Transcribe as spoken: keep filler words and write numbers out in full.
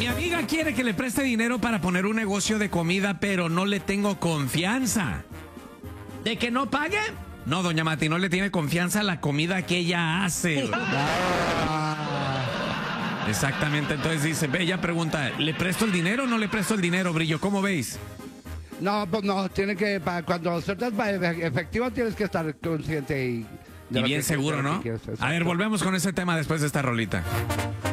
Mi amiga quiere que le preste dinero para poner un negocio de comida, pero no le tengo confianza. ¿De que no pague? No, doña Mati, no le tiene confianza a la comida que ella hace. Exactamente, entonces dice, ve, ella pregunta, ¿le presto el dinero o no le presto el dinero, Brillo? ¿Cómo veis? No, pues no, tiene que, para, cuando sueltas para efectivo tienes que estar consciente y... Y bien seguro, ¿no? A ver, volvemos con ese tema después de esta rolita.